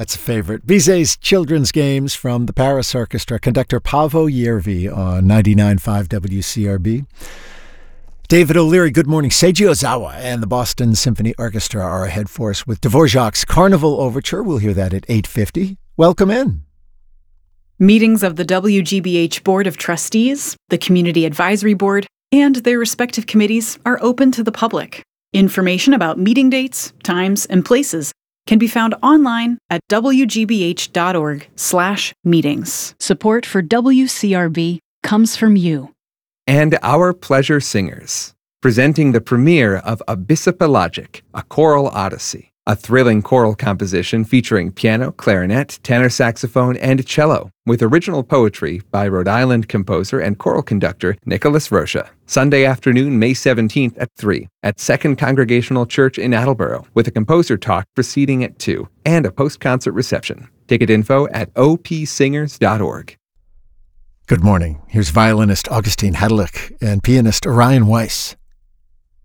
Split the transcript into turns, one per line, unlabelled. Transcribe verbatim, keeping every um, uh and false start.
That's a favorite. Bizet's Children's Games from the Paris Orchestra. Conductor Paavo Järvi on ninety-nine point five W C R B. David O'Leary, good morning. Seiji Ozawa and the Boston Symphony Orchestra are ahead for us with Dvorak's Carnival Overture. We'll hear that at eight fifty. Welcome in.
Meetings of the W G B H Board of Trustees, the Community Advisory Board, and their respective committees are open to the public. Information about meeting dates, times, and places can be found online at w g b h dot org slash meetings.
Support for W C R B comes from you.
And our pleasure singers, presenting the premiere of Abyssopelagic, a choral odyssey, a thrilling choral composition featuring piano, clarinet, tenor saxophone, and cello, with original poetry by Rhode Island composer and choral conductor Nicholas Rocha. Sunday afternoon, May seventeenth at three, at Second Congregational Church in Attleboro, with a composer talk proceeding at two, and a post-concert reception. Ticket info at o p singers dot org.
Good morning. Here's violinist Augustine Hadlick and pianist Orion Weiss.